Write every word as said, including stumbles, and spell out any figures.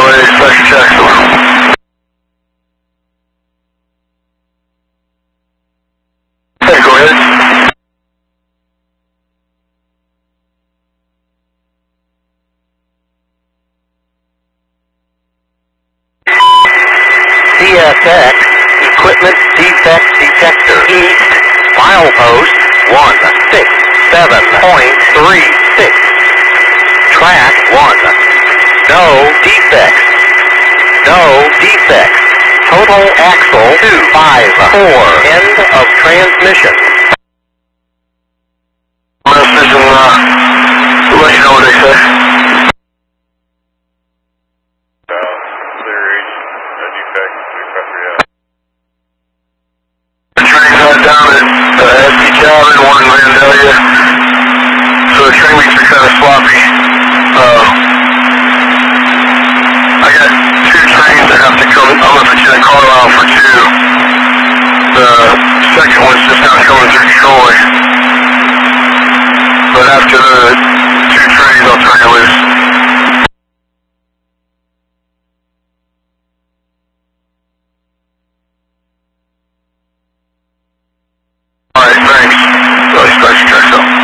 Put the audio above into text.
runway, special Jacksonville. Okay, go ahead. C S X, equipment defect detector, east, milepost one six seven point three six, track one, no defects, no defects, total axle two five four, end of transmission. Message and uh, we'll let you know what they say. Down at uh, S P Calvin, one in Vandalia. So the train weeks are kind of sloppy. Uh, I got two trains that have to come. I'm going to put you in Carlisle for two. The second one's just now coming through Troy. But after the two trains, I'll turn you loose. Alright, thanks. Really special, check out.